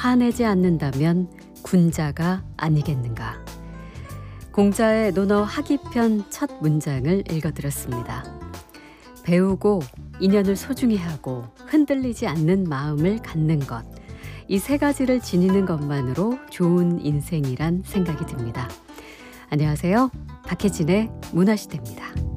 화내지 않는다면 군자가 아니겠는가. 공자의 논어 하기편 첫 문장을 읽어드렸습니다. 배우고 인연을 소중히 하고 흔들리지 않는 마음을 갖는 것, 이 세 가지를 지니는 것만으로 좋은 인생이란 생각이 듭니다. 안녕하세요. 박혜진의 문화시대입니다.